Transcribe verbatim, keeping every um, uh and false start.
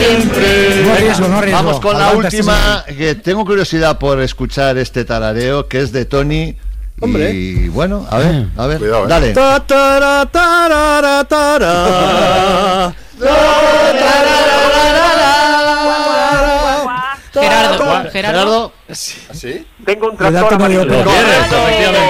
siempre. No arriesgo, no arriesgo. Vamos con la Adelante, última, que tengo curiosidad por escuchar este tarareo, que es de Tony. Hombre. Y bueno, a ver, a ver, Cuidado, eh. dale. Ta, tara, tarara, tara. Gerardo, Gerardo. Gerardo. ¿Así? Tengo un Le da tractor tamaño amarillo. de Correcto, efectivamente.